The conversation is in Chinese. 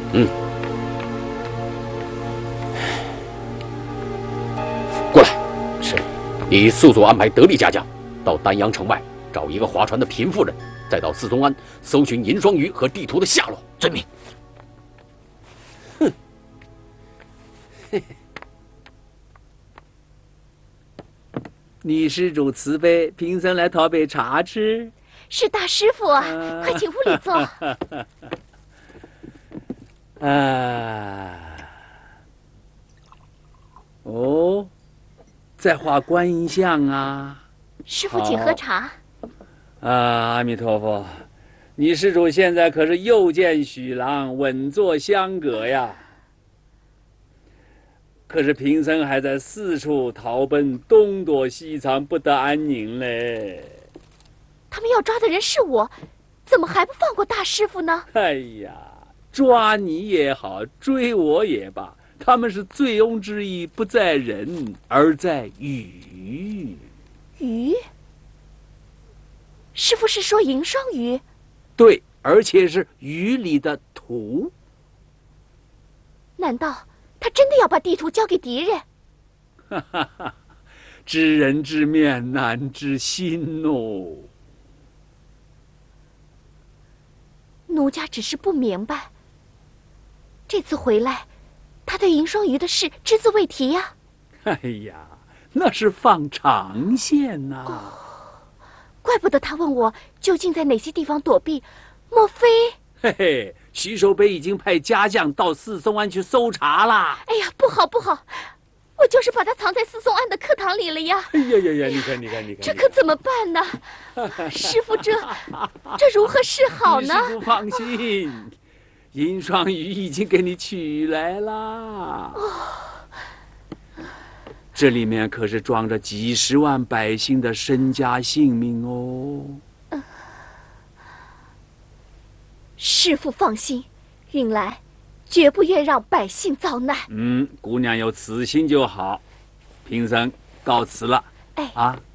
嗯，过来。是，你速速安排得力家将到丹阳城外找一个划船的贫妇人，再到四松庵搜寻银双鱼和地图的下落。遵命。哼。 女施主慈悲，贫僧来讨杯茶吃。 是大师傅啊，快请屋里坐。 哦，在画观音像啊。 师傅，请喝茶。 阿弥陀佛，女施主现在可是又见许郎，稳坐香阁呀。可是贫僧还在四处逃奔，东躲西藏，不得安宁嘞。 他们要抓的人是我，怎么还不放过大师傅呢？ 哎呀，抓你也好，追我也罢，他们是醉翁之意不在人，而在鱼。 鱼？师傅是说银双鱼？ 对，而且是鱼里的图。 难道他真的要把地图交给敌人？ 哈哈哈，知人知面难知心哦。 奴家只是不明白，这次回来，他对银双鱼的事只字未提呀。 哎呀，那是放长线呐。 哦，怪不得他问我究竟在哪些地方躲避，莫非…… 嘿嘿，徐守备已经派家将到四松庵去搜查啦。 哎呀，不好不好，我就是把他藏在四松庵的课堂里了呀。 哎呀呀呀，你看， 这可怎么办呢？师傅，这如何是好呢？ 师傅放心，银双鱼已经给你取来啦。这里面可是装着几十万百姓的身家性命哦。 师傅放心，允来绝不愿让百姓遭难。 姑娘有此心就好，贫僧告辞了。 哎， 啊。